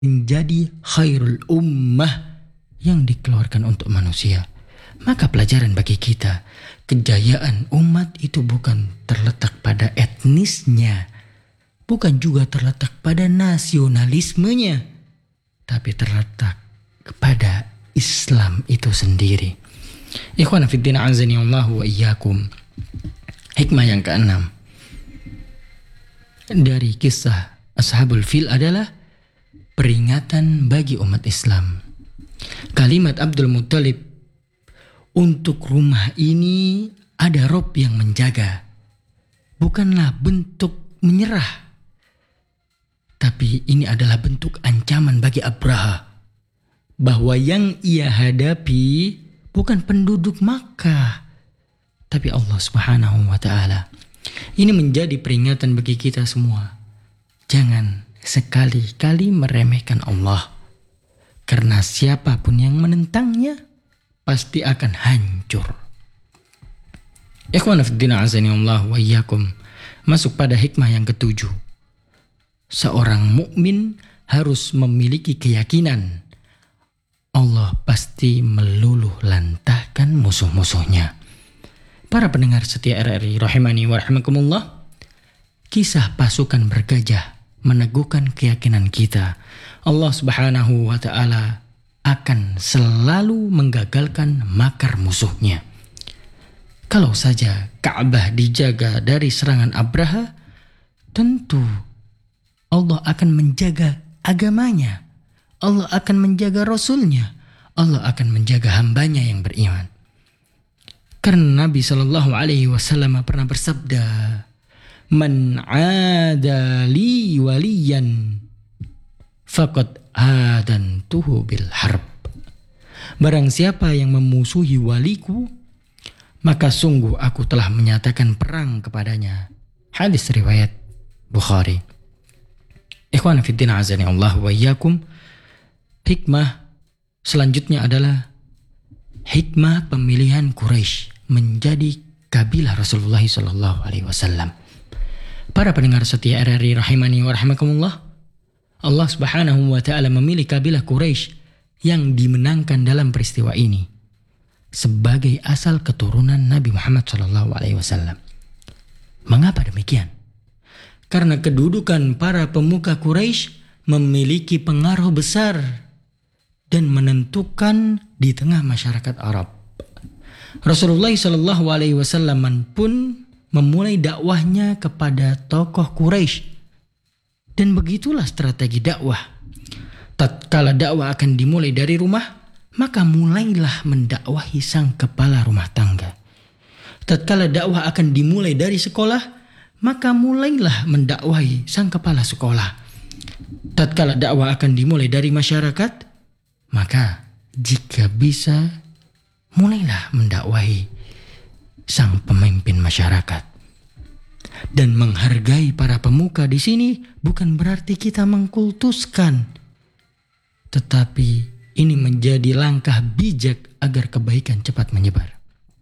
menjadi khairul ummah yang dikeluarkan untuk manusia. Maka pelajaran bagi kita, kejayaan umat itu bukan terletak pada etnisnya, bukan juga terletak pada nasionalismenya, tapi terletak kepada Islam itu sendiri. Ikhwana fiddin azani Allah wa iyyakum. Hikmah yang keenam dari kisah Ashabul Fil adalah peringatan bagi umat Islam. Kalimat Abdul Muttalib, untuk rumah ini ada Rob yang menjaga, bukanlah bentuk menyerah, tapi ini adalah bentuk ancaman bagi Abraha, bahwa yang ia hadapi bukan penduduk Makkah, tapi Allah Subhanahu wa ta'ala. Ini menjadi peringatan bagi kita semua. Jangan sekali-kali meremehkan Allah, karena siapapun yang menentangnya pasti akan hancur. Ikhwan fillah azani Allah wa iyyakum. Masuk pada hikmah yang ketujuh. Seorang mukmin harus memiliki keyakinan Allah pasti meluluh lantahkan musuh-musuhnya. Para pendengar setia RRI rahimani wa rahimakumullah, kisah pasukan bergajah meneguhkan keyakinan kita. Allah Subhanahu wa ta'ala akan selalu menggagalkan makar musuhnya. Kalau saja Ka'bah dijaga dari serangan Abraha, tentu Allah akan menjaga agamanya, Allah akan menjaga Rasulnya, Allah akan menjaga hambanya yang beriman. Karena Nabi SAW pernah bersabda, "Man 'ada li waliyan faqad adantuhu bil harb." Barang siapa yang memusuhi waliku, maka sungguh aku telah menyatakan perang kepadanya. Hadis riwayat Bukhari. Ikhwan fiddin azani Allah wa iyyakum. Hikmah selanjutnya adalah hikmah pemilihan Quraisy menjadi kabilah Rasulullah SAW. Para pendengar setia RRI rahimani wa rahimakumullah, Allah Subhanahu wa ta'ala memilih kabilah Quraisy yang dimenangkan dalam peristiwa ini sebagai asal keturunan Nabi Muhammad SAW. Mengapa demikian? Karena kedudukan para pemuka Quraisy memiliki pengaruh besar dan menentukan di tengah masyarakat Arab. Rasulullah SAW pun memulai dakwahnya kepada tokoh Quraisy, dan begitulah strategi dakwah. Tatkala dakwah akan dimulai dari rumah, maka mulailah mendakwahi sang kepala rumah tangga. Tatkala dakwah akan dimulai dari sekolah, maka mulailah mendakwahi sang kepala sekolah. Tatkala dakwah akan dimulai dari masyarakat, maka jika bisa mulailah mendakwahi sang pemimpin masyarakat. Dan menghargai para pemuka di sini bukan berarti kita mengkultuskan, tetapi ini menjadi langkah bijak agar kebaikan cepat menyebar.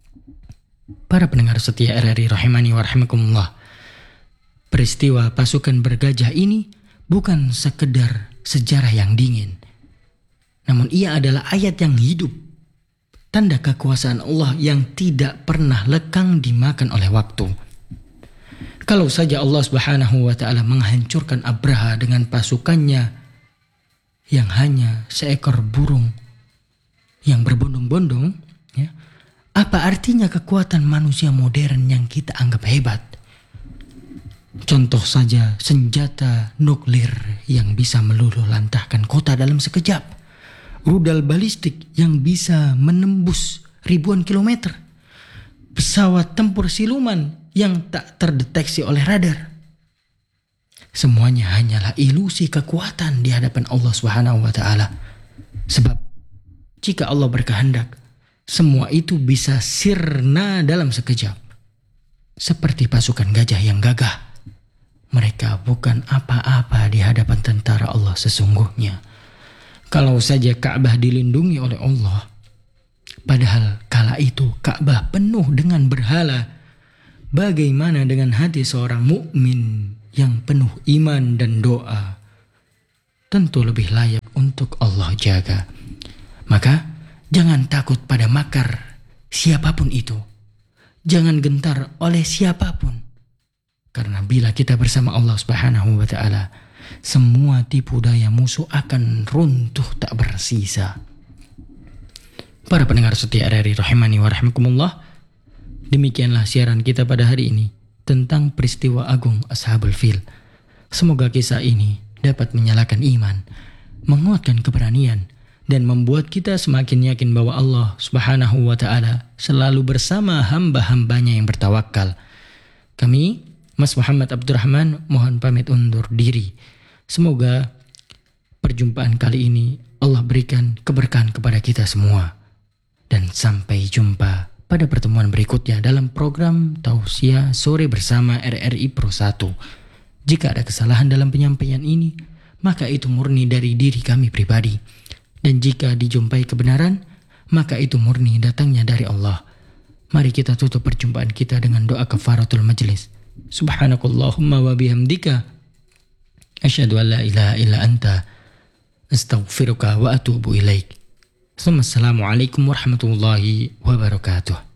Para pendengar setia RRI rahimani wa rahimakumullah, peristiwa pasukan bergajah ini bukan sekedar sejarah yang dingin, namun ia adalah ayat yang hidup, tanda kekuasaan Allah yang tidak pernah lekang dimakan oleh waktu. Kalau saja Allah Subhanahu wa ta'ala menghancurkan Abraha dengan pasukannya yang hanya seekor burung yang berbondong-bondong, ya, apa artinya kekuatan manusia modern yang kita anggap hebat? Contoh saja senjata nuklir yang bisa meluluh lantahkan kota dalam sekejap, rudal balistik yang bisa menembus ribuan kilometer, pesawat tempur siluman yang tak terdeteksi oleh radar. Semuanya hanyalah ilusi kekuatan di hadapan Allah Subhanahu wa ta'ala. Sebab jika Allah berkehendak, semua itu bisa sirna dalam sekejap. Seperti pasukan gajah yang gagah, mereka bukan apa-apa di hadapan tentara Allah sesungguhnya. Kalau saja Ka'bah dilindungi oleh Allah, padahal kala itu Ka'bah penuh dengan berhala, bagaimana dengan hati seorang mukmin yang penuh iman dan doa? tentu lebih layak untuk Allah jaga. Maka jangan takut pada makar siapapun itu. Jangan gentar oleh siapapun. Karena bila kita bersama Allah Subhanahu wa taala, semua tipu daya musuh akan runtuh tak bersisa. Para pendengar setia RRI rahimani wa rahimakumullah, demikianlah siaran kita pada hari ini tentang peristiwa agung Ashabul Fil. Semoga kisah ini dapat menyalakan iman, menguatkan keberanian, dan membuat kita semakin yakin bahwa Allah Subhanahu wa taala selalu bersama hamba-hambanya yang bertawakal. Kami, Mas Muhammad Abdurrahman, mohon pamit undur diri. Semoga perjumpaan kali ini Allah berikan keberkahan kepada kita semua. Dan sampai jumpa pada pertemuan berikutnya dalam program Tausiah Sore bersama RRI Pro 1. Jika ada kesalahan dalam penyampaian ini, maka itu murni dari diri kami pribadi. Dan jika dijumpai kebenaran, maka itu murni datangnya dari Allah. Mari kita tutup perjumpaan kita dengan doa kafaratul majlis. Subhanakallahumma wa bihamdika, asyhadu an la ilaha illa anta, astaghfiruka wa atubu ilaik. Assalamualaikum warahmatullahi wabarakatuh.